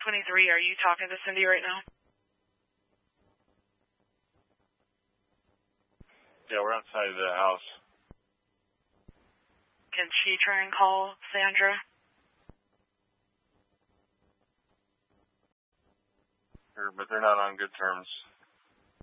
23, are you talking to Cindy right now? Yeah, we're outside of the house. Can she try and call Sandra? But they're not on good terms.